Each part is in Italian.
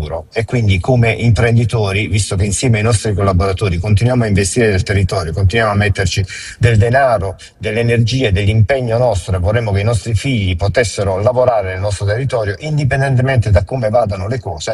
futuro, e quindi come imprenditori, visto che insieme ai nostri collaboratori continuiamo a investire nel territorio, continuiamo a metterci del denaro, delle energie, dell'impegno nostro, e vorremmo che i nostri figli potessero lavorare nel nostro territorio indipendentemente da come vadano le cose,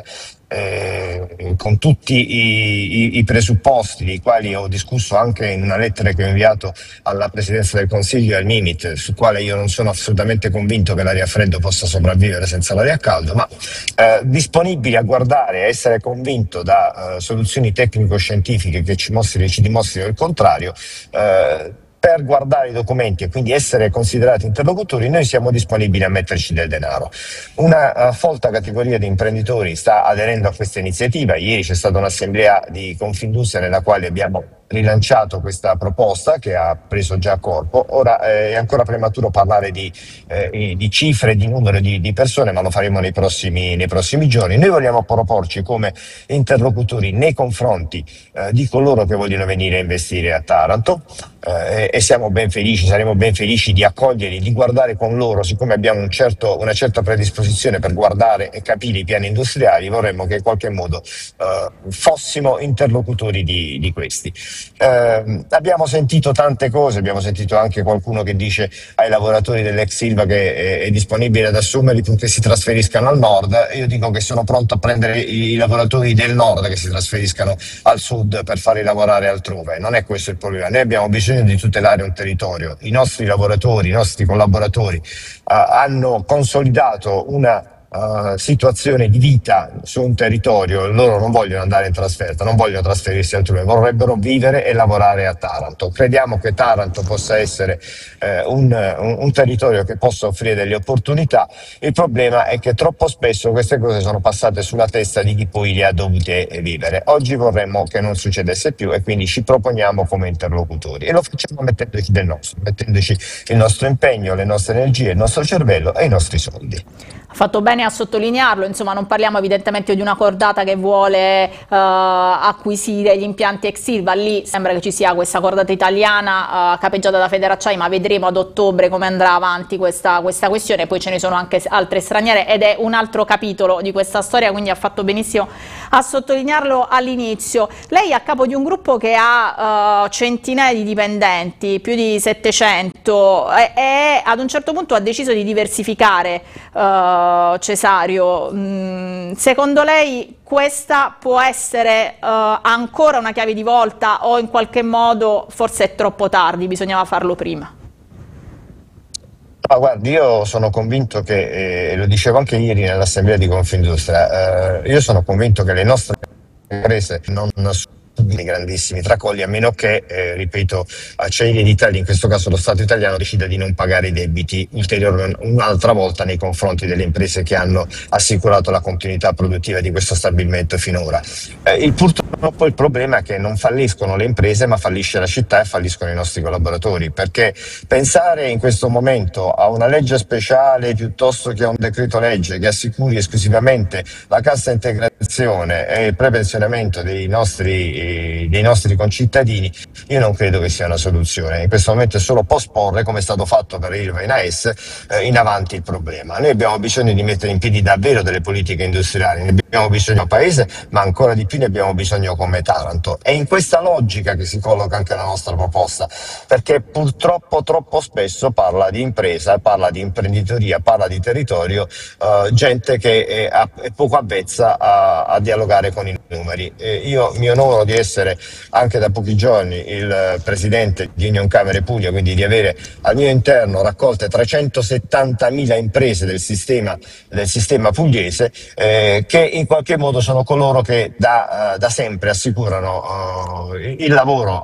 con tutti i presupposti dei quali ho discusso anche in una lettera che ho inviato alla Presidenza del Consiglio e al Mimit, sul quale io non sono assolutamente convinto che l'aria a freddo possa sopravvivere senza l'aria a caldo, ma disponibili a guardare, a essere convinto da soluzioni tecnico-scientifiche che ci dimostrino il contrario. Per guardare i documenti e quindi essere considerati interlocutori, noi siamo disponibili a metterci del denaro. Una folta categoria di imprenditori sta aderendo a questa iniziativa. Ieri c'è stata un'assemblea di Confindustria nella quale abbiamo rilanciato questa proposta che ha preso già corpo. Ora è ancora prematuro parlare di cifre, di numero di persone, ma lo faremo nei prossimi giorni. Noi vogliamo proporci come interlocutori nei confronti di coloro che vogliono venire a investire a Taranto, e saremo ben felici di accoglierli, di guardare con loro. Siccome abbiamo una certa predisposizione per guardare e capire i piani industriali, vorremmo che in qualche modo fossimo interlocutori di questi. Abbiamo sentito tante cose, abbiamo sentito anche qualcuno che dice ai lavoratori dell'ex Ilva che è disponibile ad assumerli purché si trasferiscano al nord. Io dico che sono pronto a prendere i lavoratori del nord che si trasferiscano al sud per farli lavorare altrove. Non è questo il problema. Noi abbiamo bisogno di tutelare un territorio. I nostri lavoratori, i nostri collaboratori hanno consolidato una situazione di vita su un territorio. Loro non vogliono andare in trasferta, non vogliono trasferirsi altrove, vorrebbero vivere e lavorare a Taranto. Crediamo che Taranto possa essere un territorio che possa offrire delle opportunità. Il problema è che troppo spesso queste cose sono passate sulla testa di chi poi le ha dovute vivere. Oggi vorremmo che non succedesse più e quindi ci proponiamo come interlocutori, e lo facciamo mettendoci del nostro, mettendoci il nostro impegno, le nostre energie, il nostro cervello e i nostri soldi. Ha fatto bene a sottolinearlo, insomma non parliamo evidentemente di una cordata che vuole acquisire gli impianti ex Ilva. Lì sembra che ci sia questa cordata italiana capeggiata da Federacciai, ma vedremo ad ottobre come andrà avanti questa questione. Poi ce ne sono anche altre straniere ed è un altro capitolo di questa storia, quindi ha fatto benissimo a sottolinearlo all'inizio. Lei è a capo di un gruppo che ha centinaia di dipendenti, più di 700, e ad un certo punto ha deciso di diversificare. Cesario, secondo lei questa può essere ancora una chiave di volta, o in qualche modo forse è troppo tardi, bisognava farlo prima? Guardi, io sono convinto che, lo dicevo anche ieri nell'assemblea di Confindustria, io sono convinto che le nostre imprese non sono dei grandissimi tracolli, a meno che, ripeto, Acciaierie d'Italia, in questo caso lo Stato italiano, decida di non pagare i debiti ulteriori un'altra volta nei confronti delle imprese che hanno assicurato la continuità produttiva di questo stabilimento finora. Purtroppo il problema è che non falliscono le imprese, ma fallisce la città e falliscono i nostri collaboratori, perché pensare in questo momento a una legge speciale piuttosto che a un decreto legge che assicuri esclusivamente la cassa integrazione e il prepensionamento dei nostri concittadini, io non credo che sia una soluzione. In questo momento è solo posporre, come è stato fatto per Ilva e AES, in avanti il problema. Noi abbiamo bisogno di mettere in piedi davvero delle politiche industriali, ne abbiamo bisogno a paese, ma ancora di più ne abbiamo bisogno come Taranto. È in questa logica che si colloca anche la nostra proposta, perché purtroppo troppo spesso parla di impresa, parla di imprenditoria, parla di territorio, gente che è poco avvezza a dialogare con i numeri. Io mi onoro di essere anche da pochi giorni il presidente di Union Camere Puglia, quindi di avere al mio interno raccolte 370.000 imprese del sistema pugliese, che in qualche modo sono coloro che da sempre assicurano il lavoro,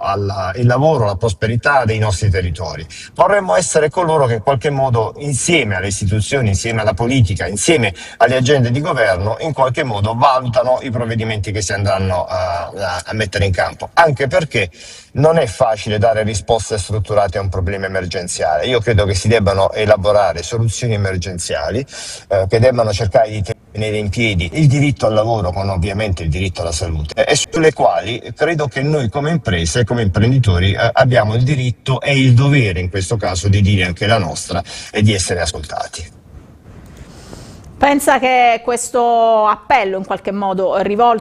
la prosperità dei nostri territori. Vorremmo essere coloro che in qualche modo, insieme alle istituzioni, insieme alla politica, insieme alle agende di governo, in qualche modo valutano i provvedimenti che si andranno a mettere in campo, anche perché non è facile dare risposte strutturate a un problema emergenziale. Io credo che si debbano elaborare soluzioni emergenziali che debbano cercare di tenere in piedi il diritto al lavoro con ovviamente il diritto alla salute, e sulle quali credo che noi come imprese, come imprenditori abbiamo il diritto e il dovere in questo caso di dire anche la nostra e di essere ascoltati. Pensa che questo appello in qualche modo rivolto